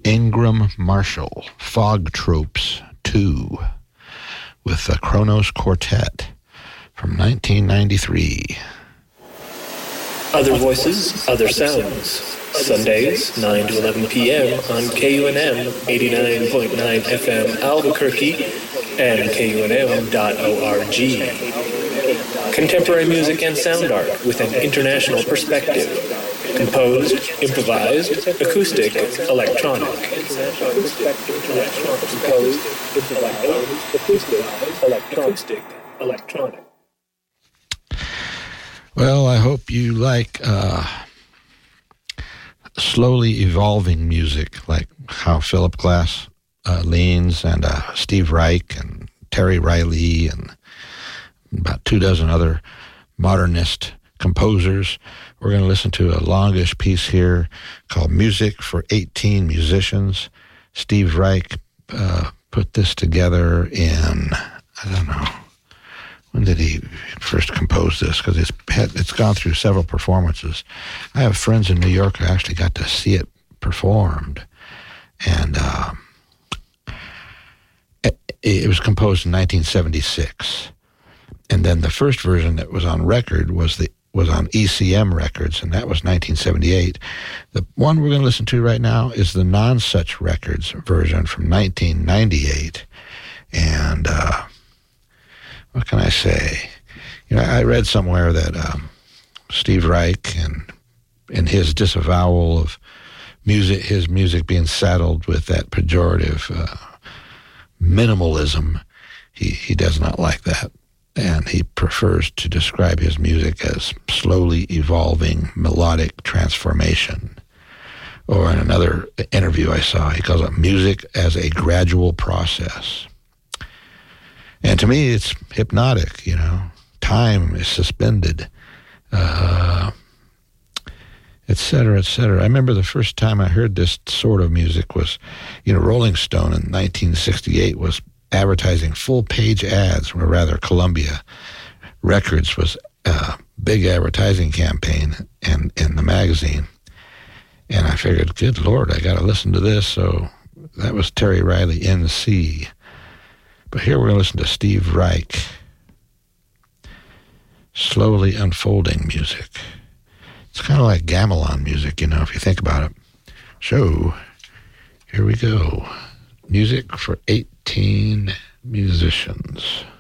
Ingram Marshall, Fog Tropes 2, with the Kronos Quartet from 1993. Other voices, other sounds. Sundays, 9 to 11 p.m. on KUNM 89.9 FM Albuquerque and KUNM.org. Contemporary music and sound art with an international perspective. Composed, improvised, acoustic, electronic. Acoustic, electronic. Well, I hope you like slowly evolving music, like how Philip Glass leans, and Steve Reich and Terry Riley and about 24 other modernist composers. We're going to listen to a longish piece here called Music for 18 Musicians. Steve Reich put this together in, I don't know, when did he first compose this? Because it's gone through several performances. I have friends in New York who actually got to see it performed. And it was composed in 1976. And then the first version that was on record was on ECM Records, and that was 1978. The one we're going to listen to right now is the Non-Such Records version from 1998. And what can I say? I read somewhere that Steve Reich, and in his disavowal of music, his music being saddled with that pejorative minimalism, he does not like that. And he prefers to describe his music as slowly evolving melodic transformation. Or in another interview I saw, he calls it music as a gradual process. And to me, it's hypnotic, Time is suspended, et cetera, et cetera. I remember the first time I heard this sort of music was, Rolling Stone in 1968 was advertising full-page ads, or rather Columbia Records was a big advertising campaign in the magazine. And I figured, good Lord, I got to listen to this. So that was Terry Riley, NC. But here we're going to listen to Steve Reich. Slowly unfolding music. It's kind of like gamelan music, if you think about it. So, here we go. Music for 18 musicians.